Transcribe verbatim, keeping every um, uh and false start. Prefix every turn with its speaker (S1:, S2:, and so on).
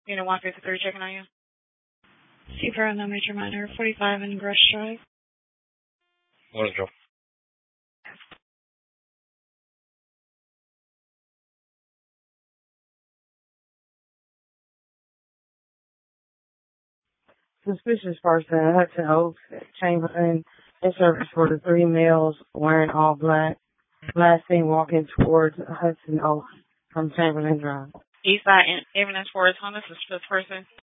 S1: Unit one fifty-three checking on you.
S2: Seaford, no major minor, forty-five in Brush Drive.
S3: What is it?
S4: Suspicious person, Hudson Oaks, Chamberlain, in service for the three males wearing all black. Last seen walking towards Hudson Oaks from Chamberlain Drive.
S1: Eastside Evidence Forest Honda, suspicious person.